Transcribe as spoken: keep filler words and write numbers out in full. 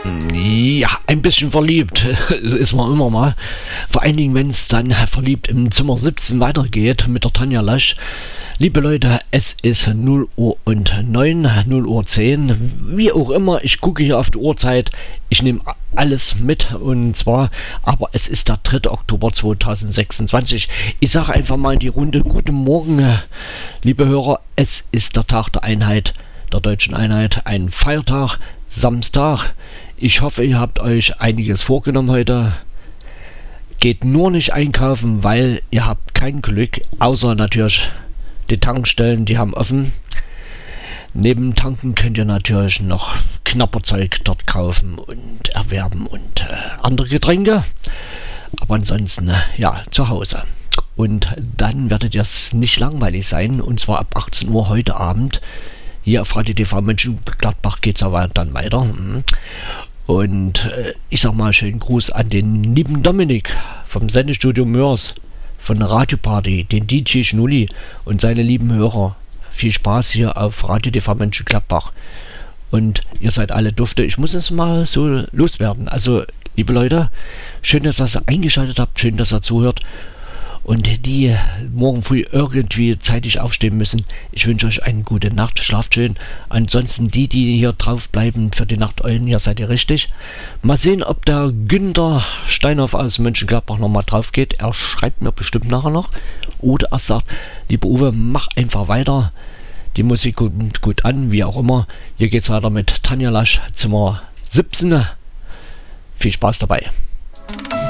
Ja, ein bisschen verliebt ist man immer mal. Vor allen Dingen, wenn es dann verliebt im Zimmer siebzehn weitergeht mit der Tanja Lasch. Liebe Leute, es ist null Uhr und neun, null Uhr zehn, wie auch immer, ich gucke hier auf die Uhrzeit, ich nehme alles mit und zwar, aber es ist der dritte Oktober zweitausendsechsundzwanzig. Ich sage einfach mal in die Runde, guten Morgen, liebe Hörer, es ist der Tag der Einheit, der deutschen Einheit, ein Feiertag, Samstag. Ich hoffe, ihr habt euch einiges vorgenommen heute. Geht nur nicht einkaufen, weil ihr habt kein Glück, außer natürlich die Tankstellen, die haben offen. Neben Tanken könnt ihr natürlich noch Knapperzeug dort kaufen und erwerben und äh, andere Getränke. Aber ansonsten, ja, zu Hause. Und dann werdet ihr es nicht langweilig sein. Und zwar ab achtzehn Uhr heute Abend. Hier auf Radio T V Mönchengladbach geht es aber dann weiter. Und äh, ich sag mal schönen Gruß an den lieben Dominik vom Sendestudio Mörs, von der Radioparty, den D J Schnulli und seine lieben Hörer. Viel Spaß hier auf Radio T V Mönchengladbach. Und ihr seid alle dufte. Ich muss es mal so loswerden. Also, liebe Leute, schön, dass ihr eingeschaltet habt, schön, dass ihr zuhört. Und die morgen früh irgendwie zeitig aufstehen müssen, ich wünsche euch eine gute Nacht, schlaft schön. Ansonsten die, die hier drauf bleiben für die Nachteulen, ja, seid ihr richtig. Mal sehen, ob der Günther Steinhoff aus Mönchengladbach nochmal drauf geht. Er schreibt mir bestimmt nachher noch. Oder er sagt, lieber Uwe, mach einfach weiter. Die Musik kommt gut an, wie auch immer. Hier geht's weiter mit Tanja Lasch, Zimmer siebzehn. Viel Spaß dabei.